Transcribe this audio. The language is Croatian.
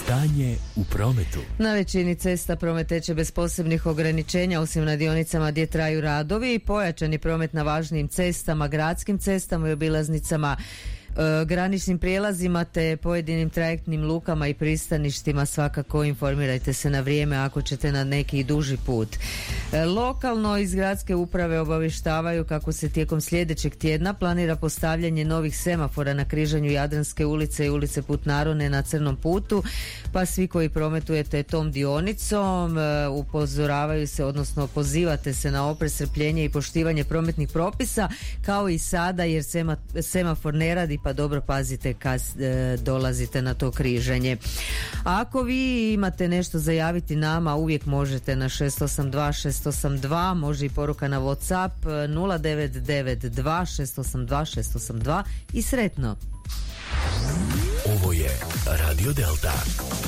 Stanje u prometu. Na većini cesta promet teče bez posebnih ograničenja, osim na dionicama gdje traju radovi. Pojačani promet na važnijim cestama, gradskim cestama i obilaznicama, graničnim prijelazima te pojedinim trajektnim lukama i pristaništima. Svakako informirajte se na vrijeme ako ćete na neki duži put. Lokalno iz gradske uprave obavještavaju kako se tijekom sljedećeg tjedna planira postavljanje novih semafora na križanju Jadranske ulice i ulice Put Narone na Crnom putu, pa svi koji prometujete tom dionicom upozoravaju se, odnosno pozivate se na oprez, strpljenje i poštivanje prometnih propisa kao i sada, jer semafor ne radi, pa dobro pazite kad dolazite na to križanje. Ako vi imate nešto zajaviti nama, uvijek možete na 682 može i poruka na WhatsApp 0992 682 i sretno. Ovo je Radio Delta.